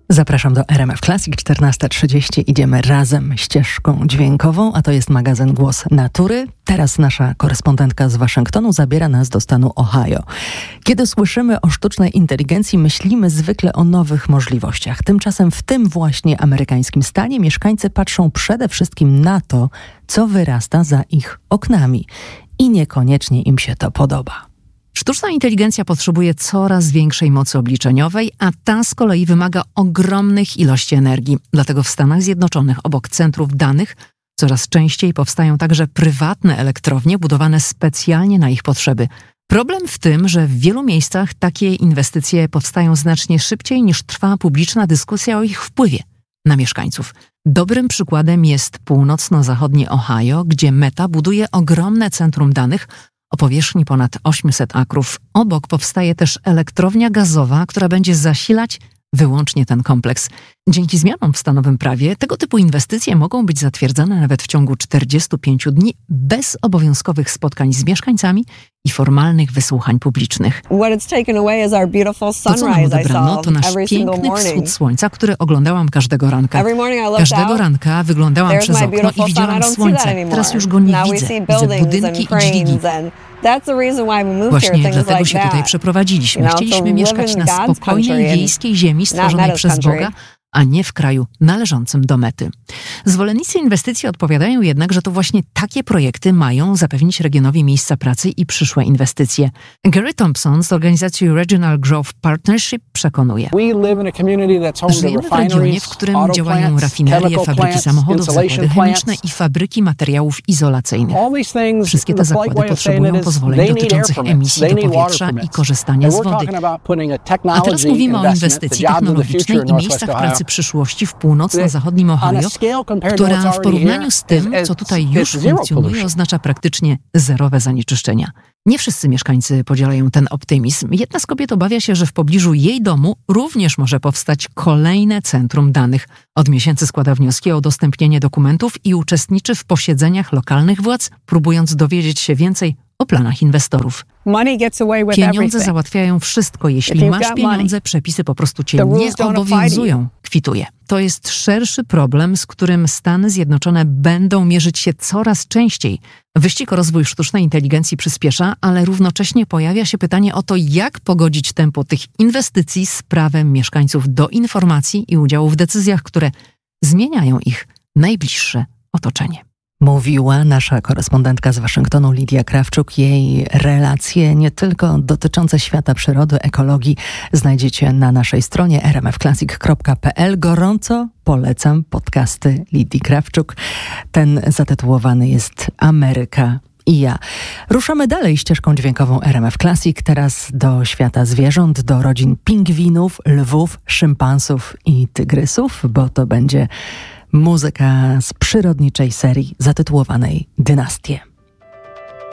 Zapraszam do RMF Classic 14:30. Idziemy razem ścieżką dźwiękową, a to jest magazyn Głos Natury. Teraz nasza korespondentka z Waszyngtonu zabiera nas do stanu Ohio. Kiedy słyszymy o sztucznej inteligencji, myślimy zwykle o nowych możliwościach. Tymczasem w tym właśnie amerykańskim stanie mieszkańcy patrzą przede wszystkim na to, co wyrasta za ich oknami. I niekoniecznie im się to podoba. Sztuczna inteligencja potrzebuje coraz większej mocy obliczeniowej, a ta z kolei wymaga ogromnych ilości energii. Dlatego w Stanach Zjednoczonych obok centrów danych coraz częściej powstają także prywatne elektrownie budowane specjalnie na ich potrzeby. Problem w tym, że w wielu miejscach takie inwestycje powstają znacznie szybciej niż trwa publiczna dyskusja o ich wpływie na mieszkańców. Dobrym przykładem jest północno-zachodnie Ohio, gdzie Meta buduje ogromne centrum danych o powierzchni ponad 800 akrów. Obok powstaje też elektrownia gazowa, która będzie zasilać wyłącznie ten kompleks. Dzięki zmianom w stanowym prawie tego typu inwestycje mogą być zatwierdzane nawet w ciągu 45 dni bez obowiązkowych spotkań z mieszkańcami i formalnych wysłuchań publicznych. To, co nam odebrano, to nasz piękny wschód słonca, który oglądałam każdego ranka. Każdego ranka wyglądałam przez okno i widziałam słońce. Teraz już go nie widzę. Widzę budynki i dźwigi. Właśnie dlatego się tutaj przeprowadziliśmy. Chcieliśmy mieszkać na spokojnej, wiejskiej ziemi stworzonej przez Boga, a nie w kraju należącym do Mety. Zwolennicy inwestycji odpowiadają jednak, że to właśnie takie projekty mają zapewnić regionowi miejsca pracy i przyszłe inwestycje. Gary Thompson z organizacji Regional Growth Partnership przekonuje. Żyjemy w regionie, w którym działają rafinerie, fabryki samochodów, zakłady chemiczne i fabryki materiałów izolacyjnych. Wszystkie te zakłady potrzebują pozwoleń dotyczących emisji do powietrza i korzystania z wody. A teraz mówimy o inwestycji technologicznej i miejscach pracy przyszłości w północno-zachodnim Ohio, która w porównaniu z tym, co tutaj już funkcjonuje, oznacza praktycznie zerowe zanieczyszczenia. Nie wszyscy mieszkańcy podzielają ten optymizm. Jedna z kobiet obawia się, że w pobliżu jej domu również może powstać kolejne centrum danych. Od miesięcy składa wnioski o udostępnienie dokumentów i uczestniczy w posiedzeniach lokalnych władz, próbując dowiedzieć się więcej o planach inwestorów. Pieniądze załatwiają wszystko. Jeśli masz pieniądze, przepisy po prostu cię nie obowiązują. Kwituje. To jest szerszy problem, z którym Stany Zjednoczone będą mierzyć się coraz częściej. Wyścig o rozwój sztucznej inteligencji przyspiesza, ale równocześnie pojawia się pytanie o to, jak pogodzić tempo tych inwestycji z prawem mieszkańców do informacji i udziału w decyzjach, które zmieniają ich najbliższe otoczenie. Mówiła nasza korespondentka z Waszyngtonu Lidia Krawczuk. Jej relacje nie tylko dotyczące świata przyrody, ekologii znajdziecie na naszej stronie rmfclassic.pl. Gorąco polecam podcasty Lidii Krawczuk. Ten zatytułowany jest Ameryka i ja. Ruszamy dalej ścieżką dźwiękową RMF Classic, teraz do świata zwierząt, do rodzin pingwinów, lwów, szympansów i tygrysów, bo to będzie muzyka z przyrodniczej serii zatytułowanej Dynastie.